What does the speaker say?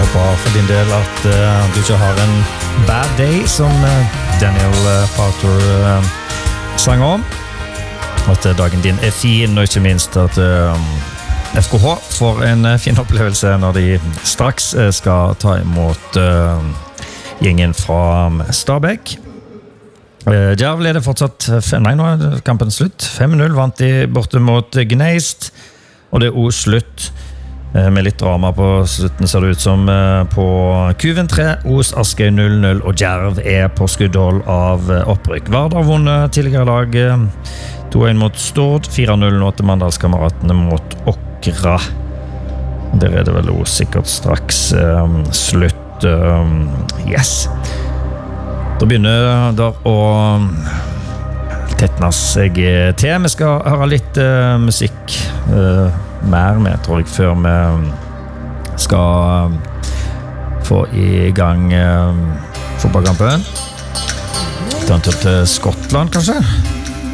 Håper for din del at du ikke har en bad day, som Daniel Parter sang om. At dagen din fin, og ikke minst at FKH får en fin opplevelse når de straks skal ta imot gjengen fra Stabæk. Djerv leder fortsatt, nei, nå er kampen slutt. 5-0 vant de borte mot Gneist, og det er også slutt. Med litt drama på slutten ser det ut som på Kuven 3, Os Askøy 0-0, og Djerv på skuddhold av opprykk. Vardar vunnet tidligere dag 2-1 mot Stord, 4-0 nå til Mandalskameratene mot Åkra. Der er det vel også sikkert straks slutt. Yes. Da begynner der å tetne seg til. Vi skal høre litt musikk mer med, tror jeg, før vi skal få i gang fotballkampen. Ta en tur til Skottland, kanskje?